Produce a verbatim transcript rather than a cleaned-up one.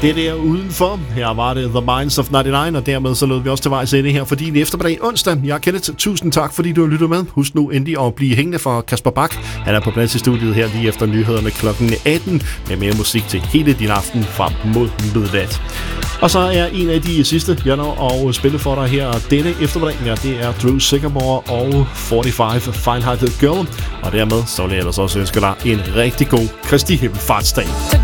det der udenfor. Her var det The Minds of nioghalvfems, og dermed så nåede vi også til vejs ende her for din eftermiddag onsdag. Jeg er Kenneth. Tusind tak, fordi du har lyttet med. Husk nu endelig at blive hængende for Kasper Bak. Han er på plads i studiet her lige efter nyhederne klokken atten med mere musik til hele din aften frem mod midnat. Og så er en af de sidste, jeg når at spille for dig her denne eftermiddag. Ja, det er Drew Sycamore og forty-five Fine Hearted Girl. Og dermed så vil jeg ellers også ønske dig en rigtig god Kristi Himmelfartsdag.